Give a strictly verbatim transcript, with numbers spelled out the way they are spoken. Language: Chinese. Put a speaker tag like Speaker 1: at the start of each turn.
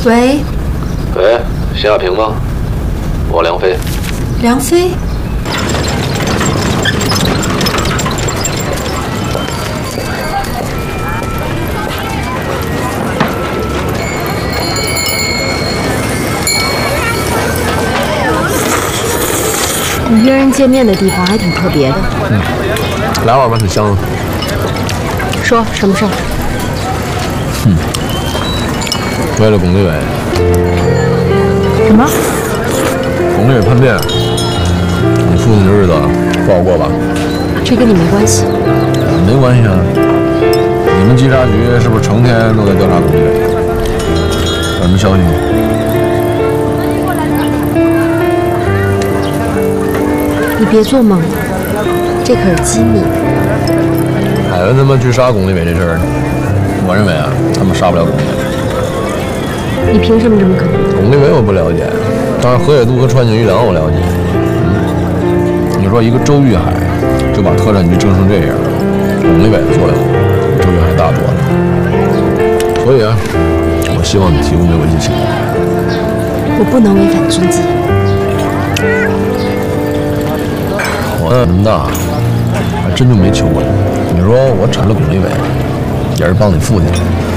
Speaker 1: 喂，
Speaker 2: 喂，谢亚平吗？我梁飞。
Speaker 1: 梁飞。你约人见面的地方还挺特别的。
Speaker 2: 嗯，来碗吧，挺香的。
Speaker 1: 说什么事儿？
Speaker 2: 嗯，为了巩立伟。
Speaker 1: 什么？
Speaker 2: 巩立伟叛变，你父亲的日子不好过吧？
Speaker 1: 这跟你没关系。
Speaker 2: 没关系啊。你们稽查局是不是成天都在调查巩立伟？有什么消息吗？
Speaker 1: 你别做梦了，这可是机密。
Speaker 2: 海文他们去杀巩立伟这事儿，我认为啊，他们杀不了巩立伟。
Speaker 1: 你凭什么这么肯定？
Speaker 2: 巩立伟我不了解，但是河野渡和川井一郎我了解。嗯，你说一个周玉海就把特战局整成这样，巩立伟的作用比周玉海大多了。所以啊，我希望你提供没违纪情况。
Speaker 1: 我不能违反军纪。
Speaker 2: 我那么大，还真就没求过你。你说我铲了巩立伟，也是帮你父亲。